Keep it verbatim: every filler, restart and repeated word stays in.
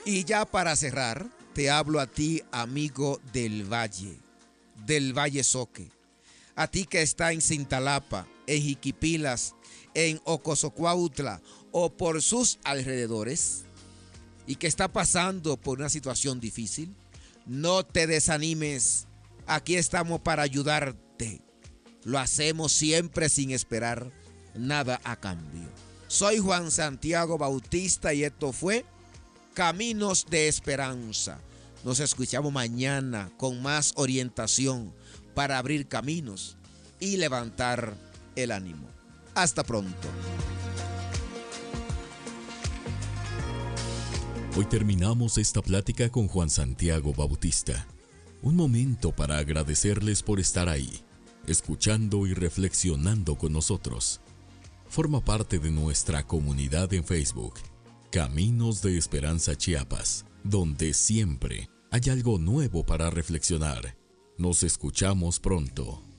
Y ya para cerrar, te hablo a ti, amigo del Valle, del Valle Soque. A ti que está en Cintalapa, en Jiquipilas, en Ocosocuautla o por sus alrededores y que está pasando por una situación difícil, no te desanimes. Aquí estamos para ayudarte. Lo hacemos siempre sin esperar nada a cambio. Soy Juan Santiago Bautista y esto fue Caminos de Esperanza. Nos escuchamos mañana con más orientación para abrir caminos y levantar el ánimo. Hasta pronto. Hoy terminamos esta plática con Juan Santiago Bautista. Un momento para agradecerles por estar ahí, escuchando y reflexionando con nosotros. Forma parte de nuestra comunidad en Facebook, Caminos de Esperanza Chiapas, donde siempre hay algo nuevo para reflexionar. Nos escuchamos pronto.